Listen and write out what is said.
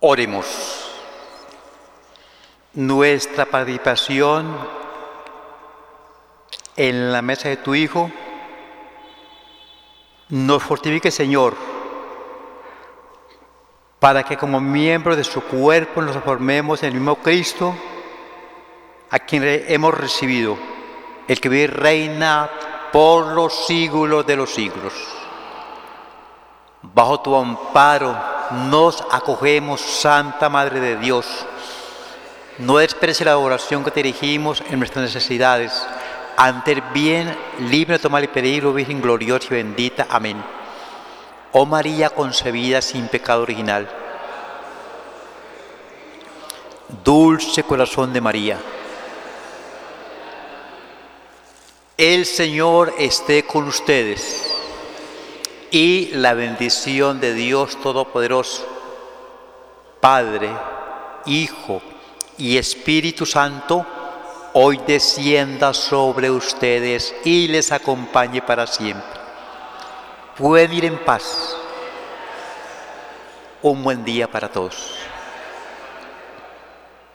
Oremos. Nuestra participación en la mesa de tu Hijo nos fortifique, Señor, para que como miembros de su cuerpo nos formemos en el mismo Cristo, a quien hemos recibido, el que vive y reina por los siglos de los siglos. Bajo tu amparo nos acogemos, Santa Madre de Dios. No desprecies la oración que te dirigimos en nuestras necesidades. Ante el bien, libre de tomar el peligro, Virgen gloriosa y bendita. Amén. Oh María concebida sin pecado original. Dulce corazón de María. El Señor esté con ustedes. Y la bendición de Dios Todopoderoso, Padre, Hijo y Espíritu Santo, hoy descienda sobre ustedes y les acompañe para siempre. Pueden ir en paz. Un buen día para todos.